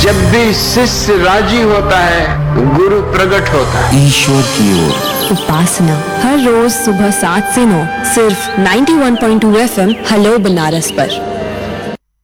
जब भी शिष्य राजी होता है गुरु प्रकट होता है। ईश्वर की ओर उपासना हर रोज सुबह 7 से 9 सिर्फ 91.2 FM हेलो बनारस पर।